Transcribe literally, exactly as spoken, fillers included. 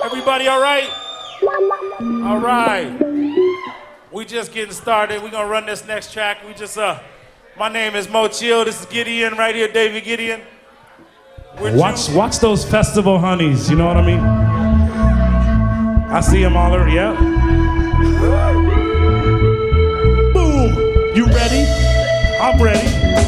Everybody all right? All right. We just getting started. We're gonna run this next track. We just, uh, my name is Mo Chill. This is Gideon right here, David Gideon. We're watch, Jew- watch those festival honeys, you know what I mean? I see them all over, yeah. Boom, you ready? I'm ready.